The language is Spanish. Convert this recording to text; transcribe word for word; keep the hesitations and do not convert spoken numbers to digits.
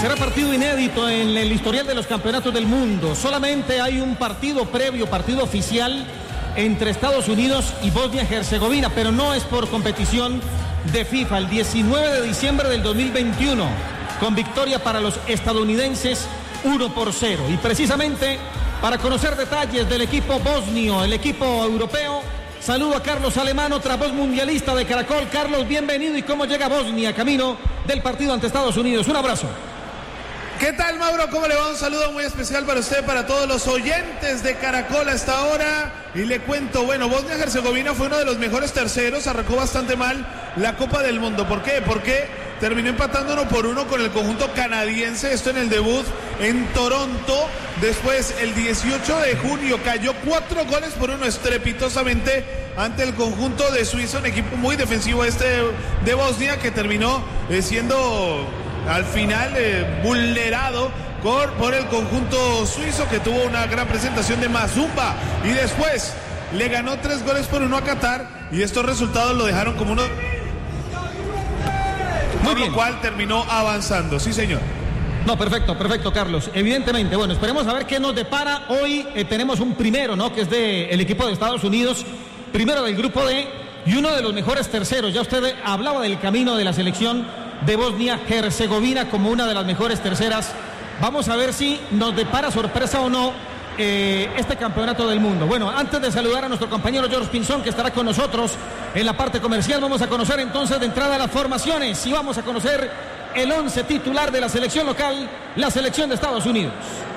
Será partido inédito en el historial de los campeonatos del mundo. Solamente hay un partido previo, partido oficial entre Estados Unidos y Bosnia-Herzegovina, pero no es por competición de FIFA. El diecinueve de diciembre del dos mil veintiuno, con victoria para los estadounidenses uno por cero. Y precisamente para conocer detalles del equipo bosnio, el equipo europeo, saludo a Carlos Alemán, otra voz mundialista de Caracol. Carlos, bienvenido. ¿Y cómo llega Bosnia camino del partido ante Estados Unidos? Un abrazo. ¿Qué tal, Mauro? ¿Cómo le va? Un saludo muy especial para usted, para todos los oyentes de Caracol a esta hora. Y le cuento, bueno, Bosnia-Herzegovina fue uno de los mejores terceros, arrancó bastante mal la Copa del Mundo. ¿Por qué? Porque terminó empatando uno por uno con el conjunto canadiense, esto en el debut en Toronto. Después, el dieciocho de junio, cayó cuatro goles por uno estrepitosamente ante el conjunto de Suiza, un equipo muy defensivo este de Bosnia, que terminó eh, siendo al final eh, vulnerado por, por el conjunto suizo, que tuvo una gran presentación de Mazumba, y después le ganó tres goles por uno a Qatar, y estos resultados lo dejaron como uno, por lo cual terminó avanzando. Sí, señor. No, perfecto, perfecto, Carlos. Evidentemente, bueno, esperemos a ver qué nos depara. Hoy eh, tenemos un primero, ¿no? Que es del equipo de Estados Unidos, primero del grupo D, y uno de los mejores terceros. Ya usted hablaba del camino de la selección de Bosnia-Herzegovina como una de las mejores terceras. Vamos a ver si nos depara sorpresa o no eh, este campeonato del mundo. Bueno, antes de saludar a nuestro compañero George Pinzón, que estará con nosotros en la parte comercial, vamos a conocer entonces de entrada las formaciones y vamos a conocer el once titular de la selección local, la selección de Estados Unidos.